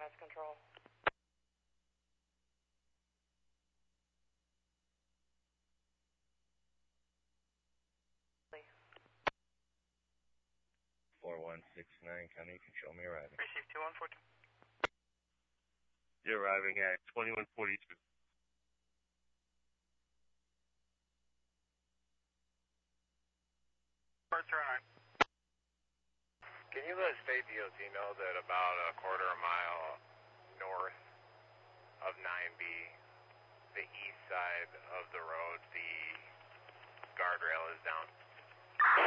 EMS control. Please. 4169, County, you can show me arriving. Receive 2142. You're arriving at 2142. Bird 09. Can you let State DOT know that about a quarter of a mile